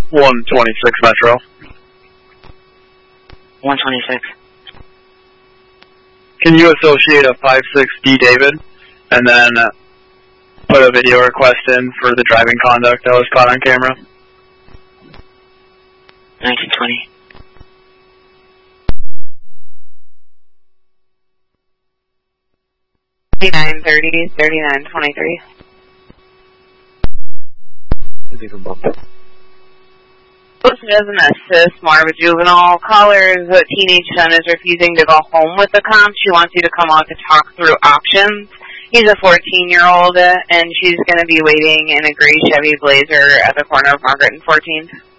126 Metro. 126. Can you associate a 5-6 D David and then put a video request in for the driving conduct that was caught on camera? 1920. $39.30, $39.23. Doesn't assist more of a juvenile. Caller's teenage son is refusing to go home with the cops. She wants you to come out to talk through options. He's a 14-year-old, and she's going to be waiting in a gray Chevy Blazer at the corner of Margaret and 14th.